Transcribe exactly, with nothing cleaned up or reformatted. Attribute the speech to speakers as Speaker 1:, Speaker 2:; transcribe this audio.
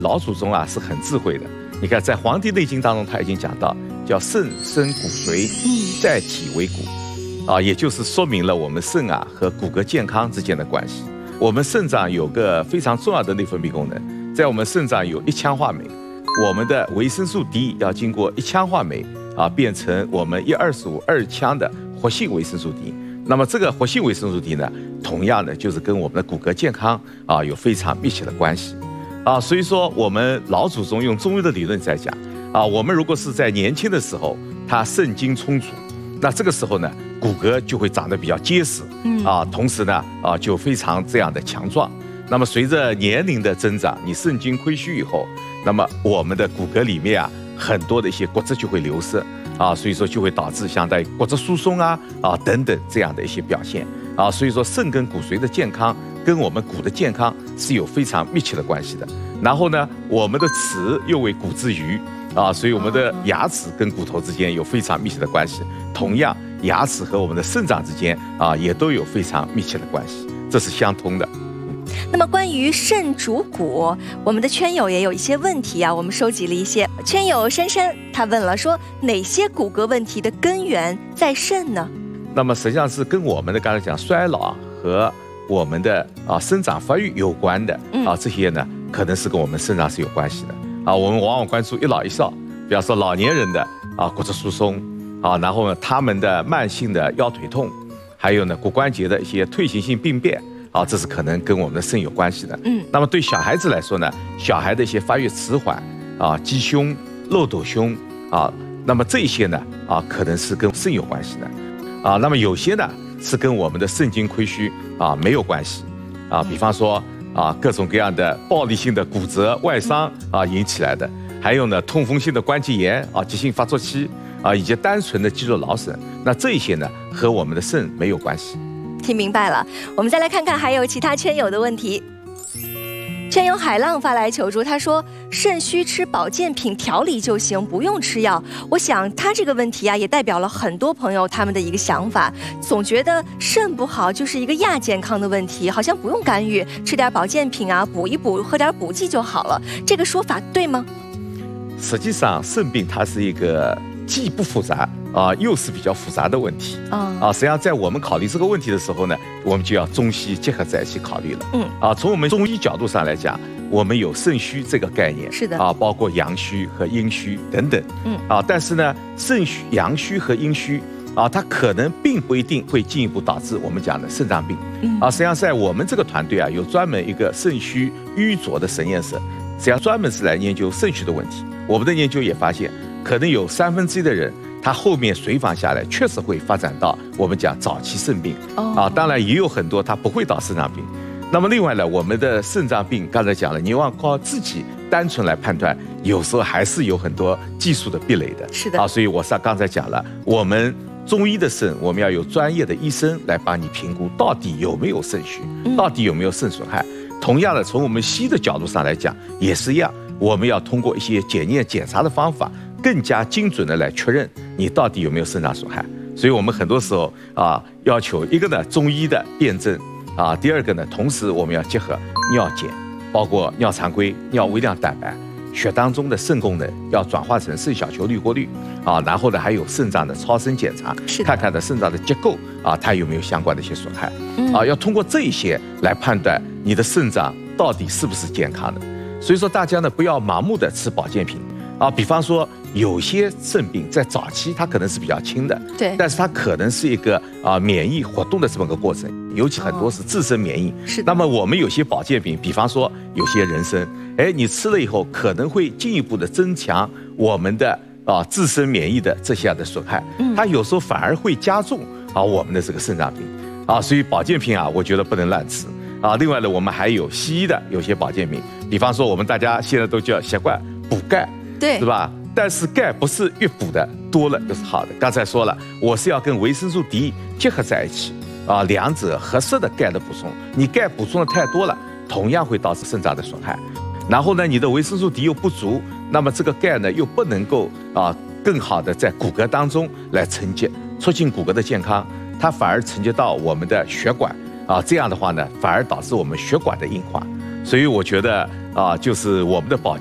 Speaker 1: 老祖宗啊是很智慧的。你看，在《黄帝内经》当中，他已经讲到，叫肾生骨髓，在体为骨，啊，也就是说明了我们肾啊和骨骼健康之间的关系。我们肾脏有个非常重要的内分泌功能，在我们肾脏有一羟化酶，我们的维生素 D 要经过一羟化酶啊变成我们一二十五二羟的活性维生素 D。那么这个活性维生素 D 呢，同样的就是跟我们的骨骼健康啊有非常密切的关系。啊，所以说我们老祖宗用中医的理论在讲，啊，我们如果是在年轻的时候，他肾精充足，那这个时候呢，骨骼就会长得比较结实，嗯，啊，同时呢，啊，就非常这样的强壮。那么随着年龄的增长，你肾精亏虚以后，那么我们的骨骼里面啊，很多的一些骨质就会流失，啊，所以说就会导致相当于骨质疏松啊，啊等等这样的一些表现，啊，所以说肾跟骨髓的健康跟我们骨的健康是有非常密切的关系的。然后呢，我们的齿又为骨之余，啊，所以我们的牙齿跟骨头之间有非常密切的关系。同样，牙齿和我们的肾脏之间啊，也都有非常密切的关系，这是相通的。
Speaker 2: 那么关于肾主骨，我们的圈友也有一些问题啊，我们收集了一些。圈友珊珊她问了说，哪些骨骼问题的根源在肾呢？
Speaker 1: 那么实际上是跟我们的刚才讲衰老和我们的啊生长发育有关的啊，这些呢可能是跟我们肾脏是有关系的啊。我们往往关注一老一少，比方说老年人的啊骨质疏松啊，然后呢他们的慢性的腰腿痛，还有呢骨关节的一些退行性病变啊，这是可能跟我们的肾有关系的。嗯，那么对小孩子来说呢，小孩的一些发育迟缓啊、鸡胸、漏斗胸啊，那么这些呢啊可能是跟肾有关系的啊。那么有些呢是跟我们的肾精亏虚啊没有关系啊，比方说啊各种各样的暴力性的骨折外伤啊引起来的，还有呢痛风性的关节炎啊、急性发作期啊，以及单纯的肌肉劳损，那这些呢和我们的肾没有关系。
Speaker 2: 听明白了，我们再来看看还有其他圈友的问题。圈友海浪发来求助，他说肾虚吃保健品调理就行，不用吃药。我想他这个问题啊，也代表了很多朋友他们的一个想法，总觉得肾不好就是一个亚健康的问题，好像不用干预，吃点保健品啊，补一补，喝点补剂就好了。这个说法对吗？
Speaker 1: 实际上，肾病它是一个既不复杂啊，又是比较复杂的问题啊。啊，实际上在我们考虑这个问题的时候呢，我们就要中西结合在一起考虑了。嗯，啊，从我们中医角度上来讲，我们有肾虚这个概念，
Speaker 2: 是的
Speaker 1: 啊，包括阳虚和阴虚等等。嗯，啊，但是呢，肾虚、阳虚和阴虚啊，它可能并不一定会进一步导致我们讲的肾脏病。嗯，啊，实际上在我们这个团队啊，有专门一个肾虚瘀浊的实验室，实际上专门是来研究肾虚的问题。我们的研究也发现，可能有三分之一的人，他后面随访下来，确实会发展到我们讲早期肾病。哦，啊，当然也有很多他不会到肾脏病。那么另外呢，我们的肾脏病刚才讲了，你要靠自己单纯来判断，有时候还是有很多技术的壁垒的。
Speaker 2: 是的，
Speaker 1: 啊，所以我上刚才讲了，我们中医的肾，我们要有专业的医生来帮你评估到底有没有肾虚，到底有没有肾损害。同样的，从我们西医的角度上来讲，也是一样，我们要通过一些检验检查的方法，更加精准的来确认你到底有没有肾脏损害。所以我们很多时候啊，要求一个呢中医的辨证啊，第二个呢，同时我们要结合尿检，包括尿常规、尿微量蛋白、血当中的肾功能要转化成肾小球滤过率啊，然后呢还有肾脏的超声检查，看看的肾脏的结构啊，它有没有相关的一些损害啊，要通过这一些来判断你的肾脏到底是不是健康的。所以说大家呢不要盲目的吃保健品啊，比方说有些肾病在早期它可能是比较轻的，
Speaker 2: 对，
Speaker 1: 但是它可能是一个啊免疫活动的这么个过程，尤其很多是自身免疫。是、哦。那么我们有些保健品，比方说有些人参，哎，你吃了以后可能会进一步的增强我们的啊自身免疫的这些的损害，嗯，它有时候反而会加重啊我们的这个肾脏病啊，所以保健品啊，我觉得不能乱吃啊。另外呢，我们还有西医的有些保健品，比方说我们大家现在都叫习惯补钙，
Speaker 2: 对，
Speaker 1: 是吧？但是钙不是越补的多了就是好的。刚才说了，我是要跟维生素 D 结合在一起啊，两者合适的钙的补充。你钙补充的太多了，同样会导致肾脏的损害。然后呢，你的维生素 D 又不足，那么这个钙呢又不能够啊更好的在骨骼当中来承接，促进骨骼的健康，它反而承接到我们的血管啊，这样的话呢，反而导致我们血管的硬化。所以我觉得啊，就是我们的保